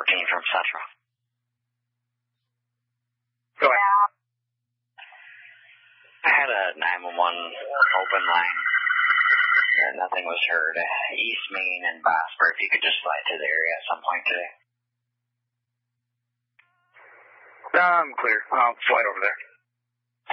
from Central. Go ahead. I had a 911 open line. Nothing was heard. East Main and Bosper, if you could just slide to the area at some point today. I'm clear. I'll slide over there.